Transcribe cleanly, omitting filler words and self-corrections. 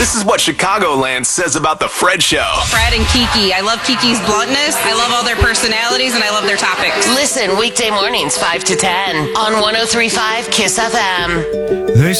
This is what Chicagoland says about The Fred Show. Fred and Kiki. I love Kiki's bluntness. I love all their personalities, and I love their topics. Listen weekday mornings 5 to 10 on 103.5 KISS FM. They